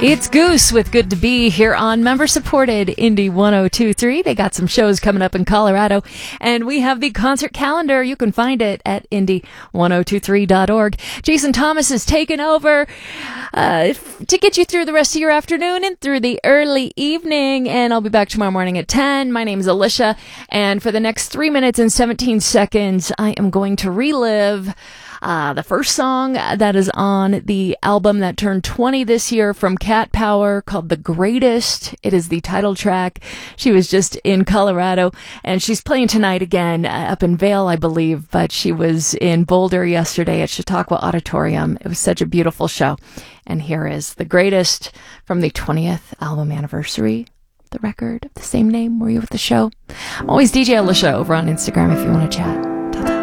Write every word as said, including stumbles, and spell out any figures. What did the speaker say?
It's Goose with Good to Be here on member-supported Indie one oh two point three. They got some shows coming up in Colorado, and we have the concert calendar. You can find it at indie one oh two three dot org. Jason Thomas is taking over uh, to get you through the rest of your afternoon and through the early evening, and I'll be back tomorrow morning at ten. My name is Alicia, and for the next three minutes and seventeen seconds, I am going to relive Uh, the first song that is on the album that turned twenty this year from Cat Power, called The Greatest. It is the title track. She was just in Colorado, and she's playing tonight again uh, up in Vail, I believe, but she was in Boulder yesterday at Chautauqua Auditorium. It was such a beautiful show. And here is The Greatest from the twentieth album anniversary, the record of the same name. Were you at the show? I'm always D J Alicia over on Instagram if you want to chat.